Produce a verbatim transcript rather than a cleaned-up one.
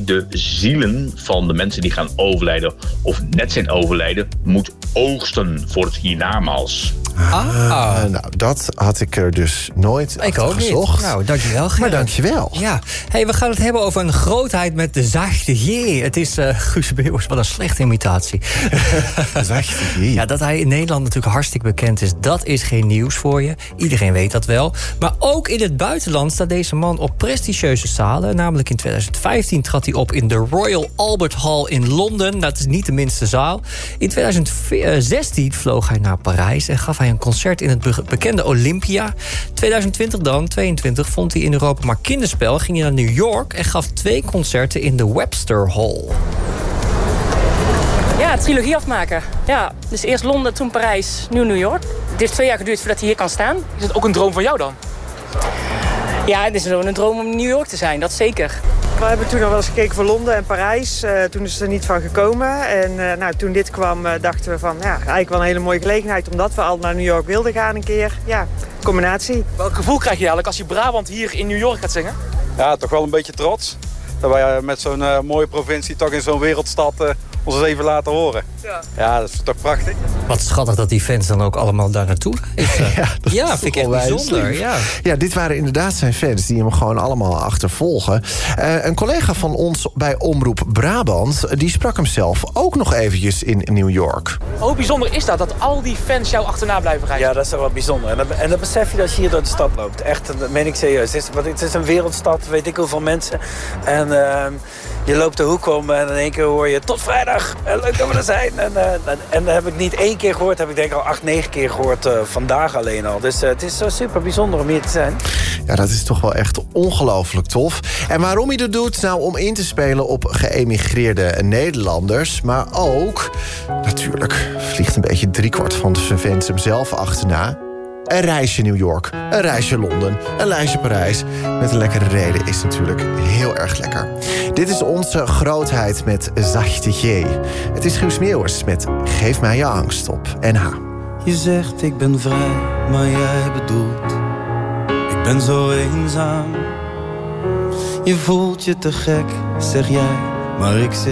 de zielen van de mensen die gaan overlijden of net zijn overlijden moet oogsten voor het hiernamaals. Ah. Uh, nou, dat had ik er dus nooit Ik ook gezocht. niet. Nou, dankjewel, Gerrit. Maar dankjewel. Ja. Hey, we gaan het hebben over een grootheid met de zachte G. Het is uh, Guus Meeuwis, wat een slechte imitatie. Zachte G. Ja, dat hij in Nederland natuurlijk hartstikke bekend is, dat is geen nieuws voor je. Iedereen weet dat wel. Maar ook in het buitenland staat deze man op prestigieuze zalen. Namelijk in twintig vijftien trad hij op in de Royal Albert Hall in Londen. Dat is niet de minste zaal. In twintig zestien vloog hij naar Parijs en gaf hij een concert in het be- bekende Olympia. twintig twintig dan, tweeëntwintig, vond hij in Europa maar kinderspel. Ging hij naar New York en gaf twee concerten in de Webster Hall. Ja, trilogie afmaken. Ja, dus eerst Londen, toen Parijs, nu New York. Het heeft twee jaar geduurd voordat hij hier kan staan. Is het ook een droom van jou dan? Ja, het is zo een droom om in New York te zijn, dat zeker. We hebben toen nog wel eens gekeken voor Londen en Parijs. Uh, toen is het er niet van gekomen. En uh, nou, toen dit kwam uh, dachten we van... ja, eigenlijk wel een hele mooie gelegenheid... omdat we al naar New York wilden gaan een keer. Ja, combinatie. Welk gevoel krijg je eigenlijk als je Brabant hier in New York gaat zingen? Ja, toch wel een beetje trots. Dat wij uh, met zo'n uh, mooie provincie toch in zo'n wereldstad... Uh, ons eens even laten horen. Ja. ja, dat is toch prachtig. Wat schattig dat die fans dan ook allemaal daar naartoe reizen. Ja, dat ja is vind ik echt bijzonder. Ja. ja, dit waren inderdaad zijn fans die hem gewoon allemaal achtervolgen. Uh, een collega van ons bij Omroep Brabant... die sprak hem zelf ook nog eventjes in New York. Hoe bijzonder is dat, dat al die fans jou achterna blijven rijden? Ja, dat is toch wel bijzonder. En dat, en dat besef je als je hier door de stad loopt. Echt, dat meen ik serieus. Het is, want het is een wereldstad, weet ik hoeveel mensen. En uh, je loopt de hoek om en in één keer hoor je... tot vrijdag, leuk dat we er zijn. En, uh, en dat heb ik niet één keer gehoord, heb ik denk ik al acht, negen keer gehoord uh, vandaag alleen al. Dus uh, het is zo super bijzonder om hier te zijn. Ja, dat is toch wel echt ongelooflijk tof. En waarom hij dat doet? Nou, om in te spelen op geëmigreerde Nederlanders. Maar ook, natuurlijk, vliegt een beetje driekwart van zijn fans hem zelf achterna. Een reisje New York, een reisje Londen, een reisje Parijs. Met een lekkere reden is natuurlijk heel erg lekker. Dit is onze grootheid met zachte G. Het is Guus Meeuwis met Geef mij je angst op N H. Je zegt ik ben vrij, maar jij bedoelt ik ben zo eenzaam. Je voelt je te gek, zeg jij, maar ik zeg